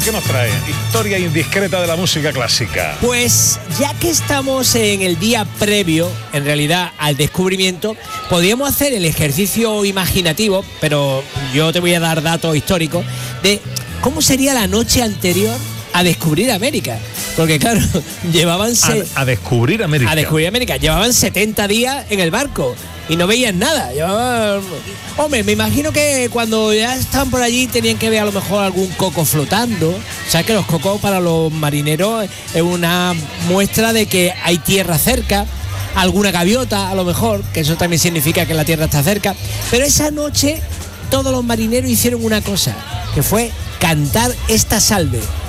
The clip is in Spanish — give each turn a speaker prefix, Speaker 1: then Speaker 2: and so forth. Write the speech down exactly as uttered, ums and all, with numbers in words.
Speaker 1: ¿Qué nos trae? Historia indiscreta de la música clásica.
Speaker 2: Pues ya que estamos en el día previo, en realidad, al descubrimiento, podríamos hacer el ejercicio imaginativo, pero yo te voy a dar datos históricos, de cómo sería la noche anterior a descubrir América. Porque claro, llevaban... Se-
Speaker 1: a, a descubrir América.
Speaker 2: A descubrir América. Llevaban setenta días en el barco y no veían nada. Llevaban... Hombre, me imagino que cuando ya estaban por allí tenían que ver a lo mejor algún coco flotando. O sea que los cocos para los marineros es una muestra de que hay tierra cerca. Alguna gaviota a lo mejor, que eso también significa que la tierra está cerca. Pero esa noche todos los marineros hicieron una cosa, que fue cantar esta salve.